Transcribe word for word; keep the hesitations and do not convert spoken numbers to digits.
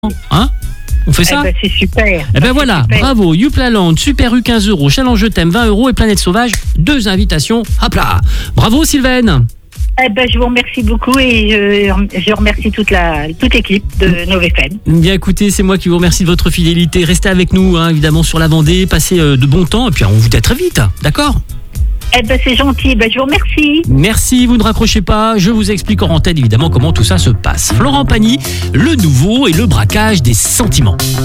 Hein? On fait ça? Eh ben, c'est super. Eh ben C'est voilà, super. bravo, Youplaland, Super U quinze euros, Challenge Je t'aime vingt euros et Planète Sauvage, deux invitations, hop là. Bravo Sylvaine. Eh ben, je vous remercie beaucoup et je, je remercie toute la toute l'équipe de Novefem. Bien écoutez, c'est moi qui vous remercie de votre fidélité. Restez avec nous, hein, évidemment, sur la Vendée, passez euh, de bons temps et puis on vous dit à très vite, d'accord? Eh ben, c'est gentil. Ben, je vous remercie. Merci, vous ne raccrochez pas, je vous explique en antenne évidemment comment tout ça se passe. Florent Pagny, le nouveau et le braquage des sentiments.